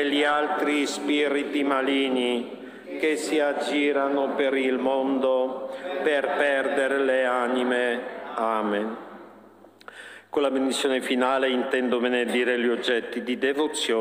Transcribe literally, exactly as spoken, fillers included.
gli altri spiriti maligni che si aggirano per il mondo per perdere le anime. Amen. Con la benedizione finale intendo benedire gli oggetti di devozione